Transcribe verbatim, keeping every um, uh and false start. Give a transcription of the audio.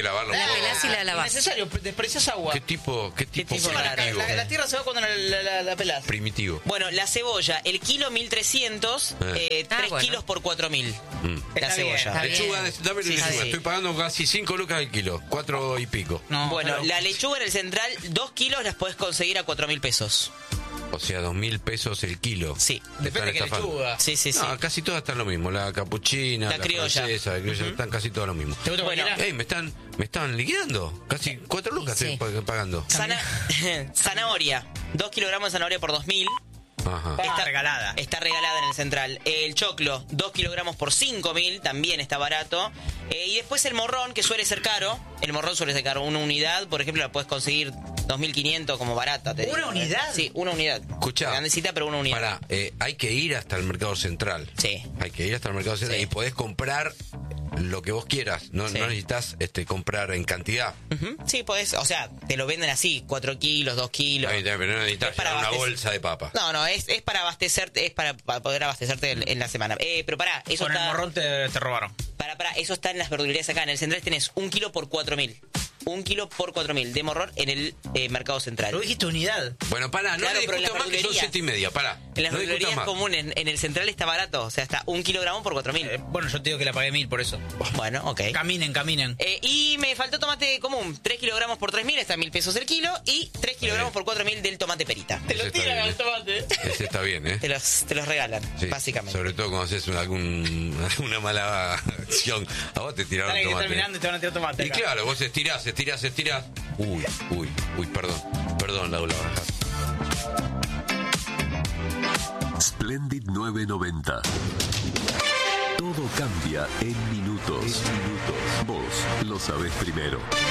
que lavarlo. La pelás y la lavás. Necesario, desprecias agua. ¿Qué tipo, qué tipo, ¿Qué tipo La, primitivo? la, la tierra se va cuando la, la, la, la pelás. Primitivo. Bueno, la cebolla, el kilo mil trescientos, Eh. eh, Ah, tres bueno. kilos por cuatro mil. Mm. La Está bien, cebolla. está Lechuga, bien. dame Sí, lechuga. sí. Estoy pagando casi cinco lucas al kilo. Cuatro y pico. No, Bueno, pero- la lechuga en el central, dos kilos las podés conseguir a cuatro mil pesos. O sea, dos mil pesos el kilo. Sí. Me Depende de qué están estafando. lechuga. Sí, sí, sí. No, casi todas están lo mismo. La capuchina, La la, criolla. francesa, la criolla, Ujú. están casi todas lo mismo. ¿Te gusta Bueno, cualquiera? Ey, me están, me están liquidando. Casi cuatro lucas Sí. estoy pag- pagando. Sana- zanahoria, dos kilogramos de zanahoria por dos mil. Ajá. Ah, regalada. Está regalada en el central. El choclo, dos kilogramos por cinco mil, también está barato. Eh, y después el morrón, que suele ser caro. El morrón suele ser caro. Una unidad, por ejemplo, la puedes conseguir dos mil quinientos como barata. Te ¿Una digo, ¿eh? unidad? Sí, una unidad. Escuchá. Grandecita, pero una unidad. Pará, eh, hay que ir hasta el mercado central. Sí. Hay que ir hasta el mercado central Sí. y podés comprar lo que vos quieras. No, Sí. no necesitas este, comprar en cantidad. Ujú. Sí, podés, o sea, te lo venden así, cuatro kilos, dos kilos. Ahí está, pero no necesitas Es para llevar una abastecer- bolsa de papa. No, no, es, es para abastecerte, es para, para poder abastecerte en, en la semana. Eh, pero pará, eso Con el está. morrón te, te robaron. Pará, pará, eso está en las verdulerías acá. En el central tenés un kilo por cuatro mil. Un kilo por cuatro mil de morrón en el eh, mercado central. Pero dijiste unidad. Bueno, pará, no Claro, le pero en discutas las más que son verdulerías- siete y media, pará. En las no discutas verdulerías más. comunes, en el central está barato. O sea, está un kilogramo por cuatro mil. Eh, bueno, yo te digo que la pagué mil por eso. Bueno, ok. Caminen, caminen. Eh, y me faltó tomate común. tres kilogramos por tres mil, está mil pesos el kilo. Y tres kilogramos por cuatro mil del tomate perita. Te Ese lo está tiran bien, al ¿eh? tomate. Ese está bien, ¿eh? Te los, te los regalan, Sí, básicamente. Sobre todo cuando haces una, algún, alguna mala acción. A vos te tiraron Dale que tomate. están mirando y te van a tirar tomate. Y acá. claro, vos estirás, estirás, estirás. Uy, uy, uy, perdón. Perdón, Laura, bajá. Splendid novecientos noventa. Todo cambia en minutos. En minutos. Vos lo sabés primero.